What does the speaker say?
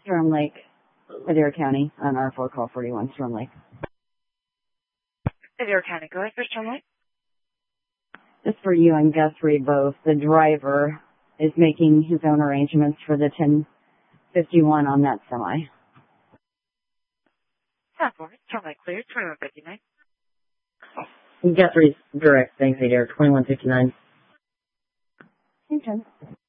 Storm Lake, Adair County, on R4 call 41, Storm Lake. Adair County, go ahead for Storm Lake. Just for you and Guthrie both, the driver is making his own arrangements for the 1051 on that semi. Storm Lake cleared, 2159. Guthrie's direct, thanks, Adair, 2159. Okay.